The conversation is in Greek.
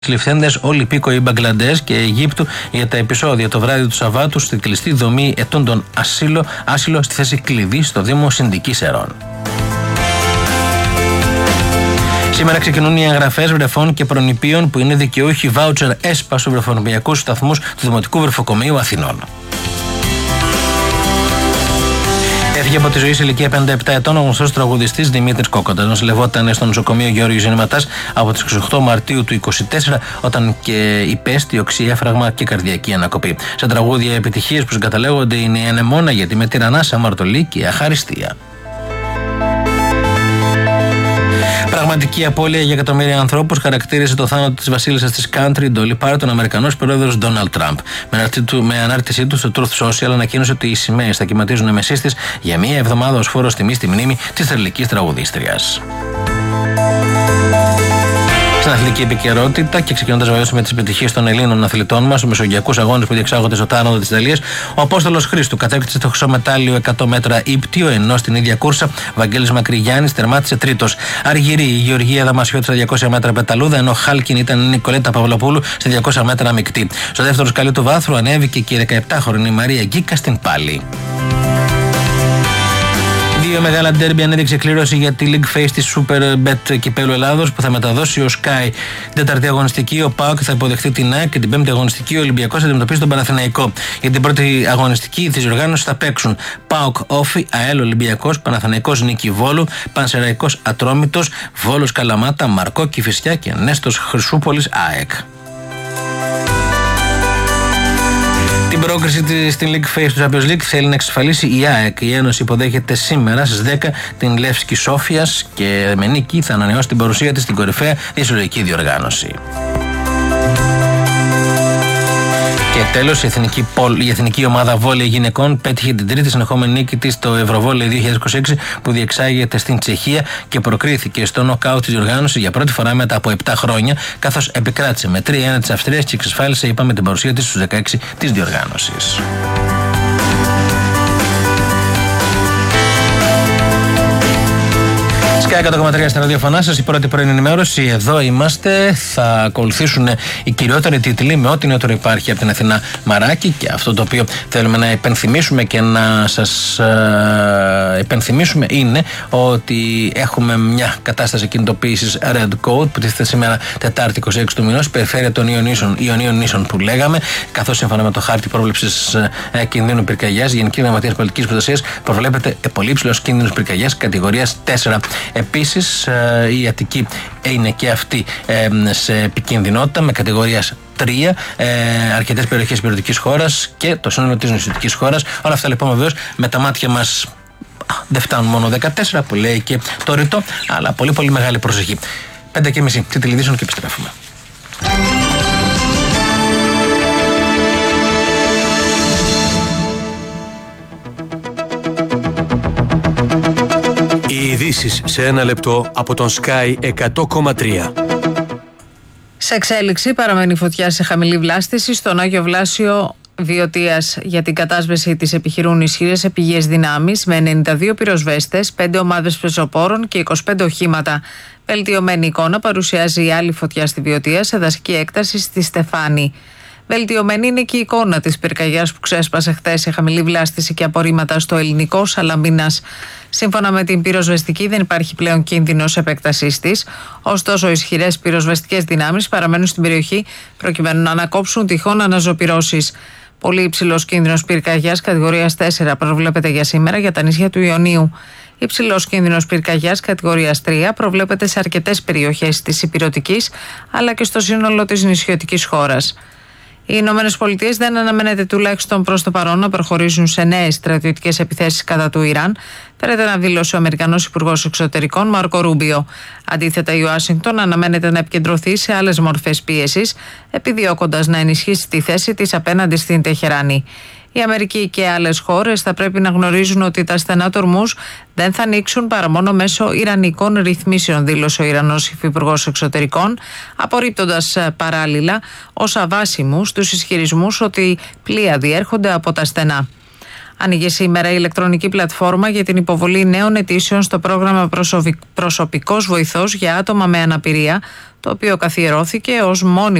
Ληφθέντες όλοι υπήκοοι Μπαγκλαντές και Αιγύπτου για τα επεισόδια το βράδυ του Σαββάτου στη κλειστή δομή ετούντων άσυλο στη θέση κλειδί στο Δήμο Συνδικής Ερών. Σήμερα ξεκινούν οι εγγραφές βρεφών και προνηπίων που είναι δικαιούχοι βάουτσερ ΕΣΠΑ στους βρεφονιπιακούς σταθμούς του Δημοτικού Βρεφοκομείου Αθηνών. Έφυγε από τη ζωή σε ηλικία 57 ετών ο γνωστός τραγουδιστής Δημήτρης Κόκοντας. Νοσηλευόταν στο νοσοκομείο Γεώργιος Γεννηματάς από τις 28 Μαρτίου του 2024, όταν και υπέστη οξυέφραγμα και καρδιακή ανακοπή. Σε τραγούδια επιτυχίες που συγκαταλέγονται είναι η Ανεμόνα για τη με τυραννάσα, αμαρτωλή και η αχαριστία. Πραγματική απώλεια για εκατομμύρια ανθρώπους χαρακτήρισε το θάνατο της βασίλισσας της country, Ντόλι Πάρτον, ο Αμερικανός πρόεδρος Ντόναλντ Τραμπ. Με ανάρτησή του στο Truth Social ανακοίνωσε ότι οι σημαίες θα κυματίζουν με σύστης για μία εβδομάδα ως φόρος τιμής στη μνήμη της θρυλικής τραγουδίστριας. Στην αθλητική επικαιρότητα και ξεκινώντας βεβαίως με τις επιτυχίες των Ελλήνων αθλητών μας, στους μεσογειακούς αγώνες που διεξάγονται στο Τάρανδο της Ιταλίας, ο Απόστολος Χρήστου κατέκτησε το χρυσό μετάλλιο 100 μέτρα ύπτιο, ενώ στην ίδια κούρσα Βαγγέλης Μακρυγιάννης τερμάτισε τρίτος. Αργυρή η Γεωργία Δαμασιώτη στα 200 μέτρα πεταλούδα, ενώ χάλκινη ήταν η Νικολέτα Παυλοπούλου στα 200 μέτρα μεικτή. Στο δεύτερο σκαλί του βάθρου ανέβηκε και η 17χρονη Μαρία Γκίκα στην πάλη. Δύο μεγάλα ντέρμπι ανέδειξε κλήρωση για τη League Face της Superbet Κυπέλλου Ελλάδος που θα μεταδώσει ο Sky. Την τέταρτη αγωνιστική ο ΠΑΟΚ θα υποδεχτεί την ΑΕΚ και την πέμπτη αγωνιστική ο Ολυμπιακός θα αντιμετωπίσει τον Παναθηναϊκό. Για την πρώτη αγωνιστική της διοργάνωσης θα παίξουν ΠΑΟΚ Όφι, ΑΕΛ Ολυμπιακός, Παναθηναϊκός Νίκη Βόλου, Πανσεραϊκός Ατρόμητος, Βόλος Καλαμάτα, Μαρκό Κηφισιά και Νέστος Χρυσούπολης ΑΕΚ. Την πρόκριση στην League Face του Champions League θέλει να εξασφαλίσει η ΑΕΚ. Η Ένωση υποδέχεται σήμερα στις 10 την Λεύσκη Σόφιας και με νίκη θα ανανεώσει την παρουσία της στην κορυφαία διασυλλογική διοργάνωση. Και τέλος, η εθνική ομάδα βόλεϊ γυναικών πέτυχε την τρίτη συνεχόμενη νίκη της στο Ευρωβόλεϊ 2026 που διεξάγεται στην Τσεχία και προκρίθηκε στο νοκάουτ της διοργάνωσης για πρώτη φορά μετά από 7 χρόνια, καθώς επικράτησε με 3-1 της Αυστρίας και εξασφάλισε, είπαμε, την παρουσία της στους 16 της διοργάνωσης. Sky 100,3 στα ραδιοφωνά σας, η πρώτη πρωινή ενημέρωση. Εδώ είμαστε. Θα ακολουθήσουν οι κυριότεροι τίτλοι με ό,τι νεότερο υπάρχει από την Αθηνά Μαράκη, και αυτό το οποίο θέλουμε να υπενθυμίσουμε και να σας υπενθυμίσουμε είναι ότι έχουμε μια κατάσταση κινητοποίησης Red Code που τίθεται σήμερα Τετάρτη 26 του μηνός, περιφέρεια των Ιωνίων Νήσων που λέγαμε, καθώς σύμφωνα με το χάρτη πρόβλεψης κινδύνου πυρκαγιάς, η Γενική Γραμματεία Πολιτικής Προστασίας προβλέπεται πολύ υψηλός κίνδυνος πυρκαγιάς κατηγορίας 4. Επίσης, η Αττική είναι και αυτή σε επικινδυνότητα με κατηγορίας 3, αρκετές περιοχές υπηρετικής χώρας και το σύνολο της νησιωτικής χώρας. Όλα αυτά λοιπόν βεβαίως με τα μάτια μας δεν φτάνουν μόνο 14 που λέει και το ρητό, αλλά πολύ πολύ μεγάλη προσοχή. 5:30 τίτλοι ειδήσεων και επιστρέφουμε. Οι ειδήσεις σε ένα λεπτό από τον Sky 100,3. Σε εξέλιξη παραμένει φωτιά σε χαμηλή βλάστηση στον Άγιο Βλάσιο Βιωτίας. Για την κατάσβεση της επιχειρούν ισχυρές επιγείες δυνάμεις με 92 πυροσβέστες, 5 ομάδες πεζοπόρων και 25 οχήματα. Βελτιωμένη εικόνα παρουσιάζει η άλλη φωτιά στη Βιωτία σε δασική έκταση στη Στεφάνη. Βελτιωμένη είναι και η εικόνα της πυρκαγιάς που ξέσπασε χθες σε χαμηλή βλάστηση και απορρίμματα στο ελληνικό Σαλαμίνας. Σύμφωνα με την πυροσβεστική, δεν υπάρχει πλέον κίνδυνος επέκτασής της. Ωστόσο, ισχυρές πυροσβεστικές δυνάμεις παραμένουν στην περιοχή προκειμένου να ανακόψουν τυχόν αναζωπυρώσεις. Πολύ υψηλός κίνδυνος πυρκαγιάς κατηγορίας 4 προβλέπεται για σήμερα για τα νησιά του Ιωνίου. Υψηλός κίνδυνος πυρκαγιάς κατηγορίας 3 προβλέπεται σε αρκετές περιοχές της Ηπειρωτικής αλλά και στο σύνολο της νησιωτικής χώρας. Οι Ηνωμένες Πολιτείες δεν αναμένεται τουλάχιστον προς το παρόν να προχωρήσουν σε νέες στρατιωτικές επιθέσεις κατά του Ιράν, φέρεται να δήλωσε ο Αμερικανός Υπουργός Εξωτερικών Μάρκο Ρούμπιο. Αντίθετα, η Ουάσιγκτον αναμένεται να επικεντρωθεί σε άλλες μορφές πίεσης, επιδιώκοντας να ενισχύσει τη θέση της απέναντι στην Τεχεράνη. Η Αμερική και άλλες χώρες θα πρέπει να γνωρίζουν ότι τα στενά του Ορμούζ δεν θα ανοίξουν παρά μόνο μέσω ιρανικών ρυθμίσεων, δήλωσε ο Ιρανός Υφυπουργός Εξωτερικών, απορρίπτοντας παράλληλα ως αβάσιμους τους ισχυρισμούς ότι πλοία διέρχονται από τα στενά. Άνοιγε σήμερα η ηλεκτρονική πλατφόρμα για την υποβολή νέων αιτήσεων στο πρόγραμμα Προσωπικός Βοηθός για άτομα με αναπηρία, το οποίο καθιερώθηκε ως μόνη